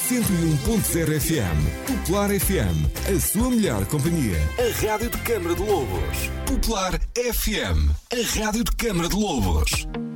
101.0 FM. Popular FM, a sua melhor companhia. A Rádio de Câmara de Lobos. Popular FM, a Rádio de Câmara de Lobos.